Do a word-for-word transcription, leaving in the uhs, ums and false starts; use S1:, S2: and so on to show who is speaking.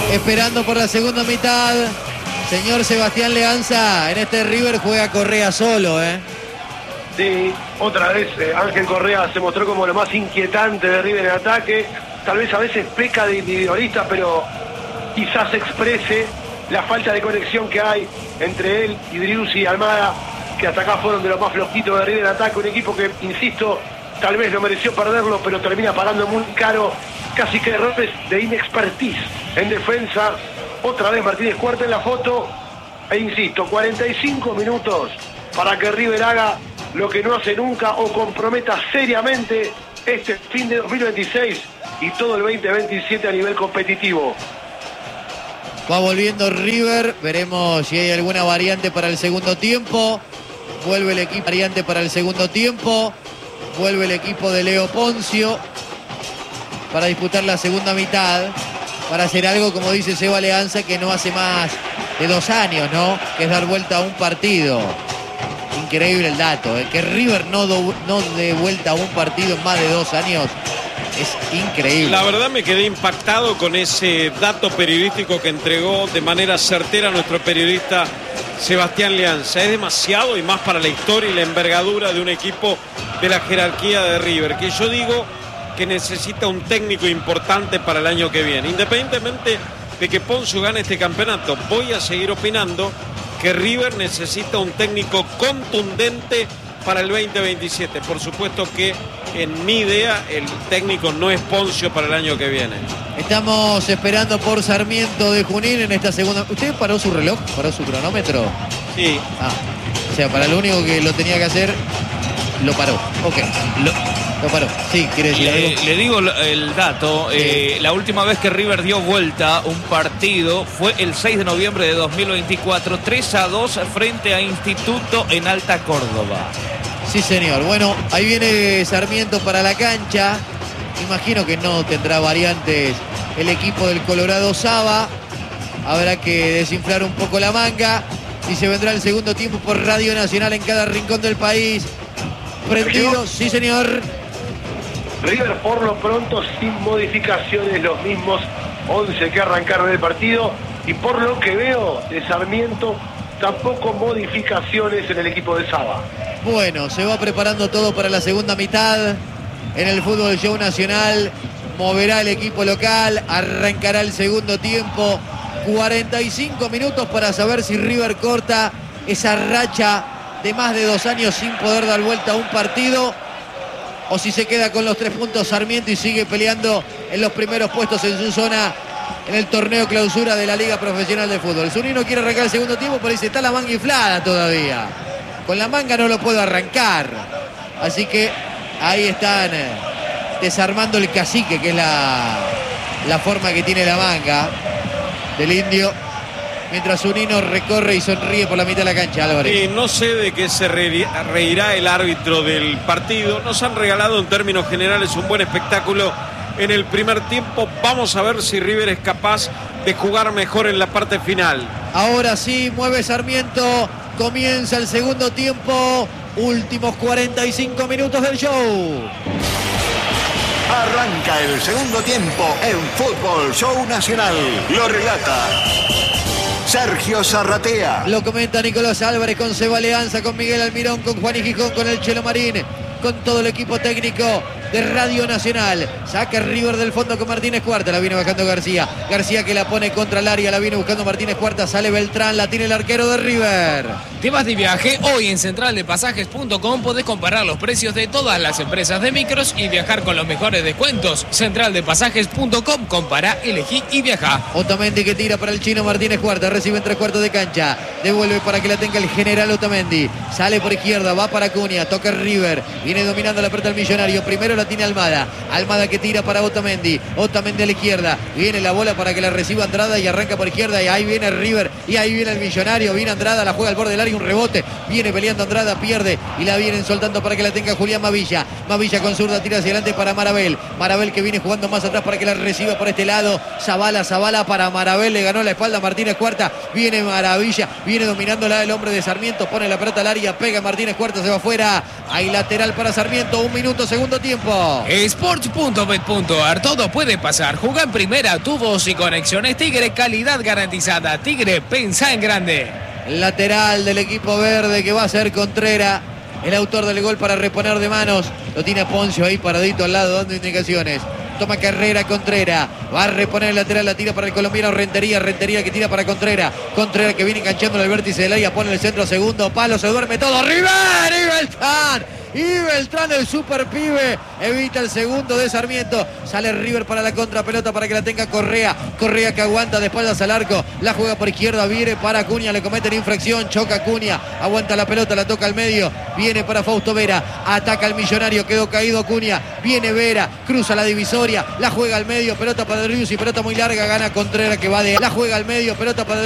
S1: esperando por la segunda mitad. Señor Sebastián Leanza, en este River juega Correa solo, ¿eh?
S2: Sí, otra vez eh, Ángel Correa se mostró como lo más inquietante de River en ataque. Tal vez a veces peca de individualista, pero quizás exprese la falta de conexión que hay entre él y Driussi y Almada, que hasta acá fueron de los más flojitos de River en ataque. Un equipo que, insisto, tal vez no mereció perderlo, pero termina pagando muy caro, casi que errores de inexpertise en defensa. Otra vez Martínez Cuarta en la foto, e insisto, cuarenta y cinco minutos para que River haga lo que no hace nunca o comprometa seriamente este fin de dos mil veintiséis y todo el veinte veintisiete a nivel competitivo.
S1: Va volviendo River, veremos si hay alguna variante para el segundo tiempo. Vuelve el equipo variante para el segundo tiempo. Vuelve el equipo de Leo Poncio para disputar la segunda mitad, para hacer algo, como dice Seba Leanza, que no hace más de dos años, ¿no? Que es dar vuelta a un partido. Increíble el dato, ¿eh? Que River no, do, no dé vuelta a un partido en más de dos años. Es increíble.
S3: La verdad me quedé impactado con ese dato periodístico que entregó de manera certera nuestro periodista Sebastián Leanza. Es demasiado, y más para la historia y la envergadura de un equipo de la jerarquía de River, que yo digo que necesita un técnico importante para el año que viene. Independientemente de que Poncio gane este campeonato, voy a seguir opinando que River necesita un técnico contundente para el veinte veintisiete. Por supuesto que en mi idea el técnico no es Poncio para el año que viene.
S1: Estamos esperando por Sarmiento de Junín en esta segunda. ¿Usted paró su reloj? ¿Paró su cronómetro?
S3: Sí.
S1: Ah, o sea, para lo único que lo tenía que hacer, lo paró. Ok, lo, lo paró. Sí, quiere decir
S4: le,
S1: algo.
S4: le digo el dato. Sí. Eh, la última vez que River dio vuelta un partido fue el seis de noviembre de dos mil veinticuatro, tres a dos frente a Instituto en Alta Córdoba.
S1: Sí, señor. Bueno, ahí viene Sarmiento para la cancha. Imagino que no tendrá variantes el equipo del Colorado Saba. Habrá que desinflar un poco la manga. Y se vendrá el segundo tiempo por Radio Nacional en cada rincón del país. Prendido, sí, señor.
S2: River por lo pronto sin modificaciones, los mismos once que arrancaron el partido. Y por lo que veo de Sarmiento, tampoco modificaciones en el equipo de Saba.
S1: Bueno, se va preparando todo para la segunda mitad en el Fútbol Show Nacional. Moverá el equipo local, arrancará el segundo tiempo. cuarenta y cinco minutos para saber si River corta esa racha de más de dos años sin poder dar vuelta a un partido, o si se queda con los tres puntos Sarmiento y sigue peleando en los primeros puestos en su zona en el torneo clausura de la Liga Profesional de Fútbol. Zunino quiere arrancar el segundo tiempo, pero dice, está la manga inflada todavía. Con la manga no lo puedo arrancar. Así que ahí están eh, desarmando el cacique, que es la, la forma que tiene la manga del indio. Mientras Zunino recorre y sonríe por la mitad de la cancha, Álvarez.
S3: Eh, no sé de qué se reirá el árbitro del partido. Nos han regalado en términos generales un buen espectáculo en el primer tiempo. Vamos a ver si River es capaz de jugar mejor en la parte final.
S1: Ahora sí, mueve Sarmiento. Comienza el segundo tiempo. Últimos cuarenta y cinco minutos del show.
S5: Arranca el segundo tiempo en Fútbol Show Nacional. Lo relata Sergio Zarratea.
S1: Lo comenta Nicolás Álvarez con Seba Leanza, con Miguel Almirón, con Juan y Gijón, con el Chelo Marín, con todo el equipo técnico de Radio Nacional. Saca River del fondo con Martínez Cuarta. La viene bajando García. García que la pone contra el área. La viene buscando Martínez Cuarta. Sale Beltrán. La tiene el arquero de River.
S6: ¿Te vas de viaje? Hoy en central de pasajes punto com podés comparar los precios de todas las empresas de micros y viajar con los mejores descuentos. central de pasajes punto com. Compará, elegí y viaja.
S1: Otamendi que tira para el chino Martínez Cuarta. Recibe en tres cuartos de cancha. Devuelve para que la tenga el general Otamendi. Sale por izquierda. Va para Cunha. Toca River. Viene dominando la pelota el Millonario. Primero la tiene Almada. Almada que tira para Otamendi. Otamendi a la izquierda. Viene la bola para que la reciba Andrada y arranca por izquierda. Y ahí viene River. Y ahí viene el Millonario. Viene Andrada. La juega al borde del área. Un rebote. Viene peleando Andrada. Pierde. Y la vienen soltando para que la tenga Julián Mavilla. Mavilla con zurda. Tira hacia adelante para Marabel. Marabel que viene jugando más atrás para que la reciba por este lado. Zabala. Zabala para Marabel. Le ganó la espalda Martínez Cuarta. Viene Maravilla. Viene dominando la del hombre de Sarmiento. Pone la pelota al área. Pega Martínez Cuarta. Se va afuera. Hay lateral para Sarmiento. Un minuto. Segundo tiempo. tiempo.
S6: Sports punto bet punto ar, todo puede pasar. Juega en primera, tubos y conexiones Tigre, calidad garantizada. Tigre, pensá en grande.
S1: Lateral del equipo verde que va a ser Contreras, el autor del gol para reponer de manos. Lo tiene a Poncio ahí paradito al lado dando indicaciones. Toma carrera Contreras, va a reponer el lateral, la tira para el colombiano Rentería, Rentería que tira para Contreras, Contreras que viene enganchando en el vértice del área, pone el centro, segundo palo, se duerme todo, River y Beltrán, y Beltrán el super pibe, evita el segundo de Sarmiento, sale River para la contrapelota para que la tenga Correa, Correa que aguanta de espaldas al arco, la juega por izquierda, viene para Acuña, le cometen infracción, choca Acuña, aguanta la pelota, la toca al medio, viene para Fausto Vera, ataca al millonario, quedó caído Acuña, viene Vera, cruza la divisoria, la juega al medio, pelota para Rius y pelota muy larga, gana Contreras que va de... La juega al medio, pelota para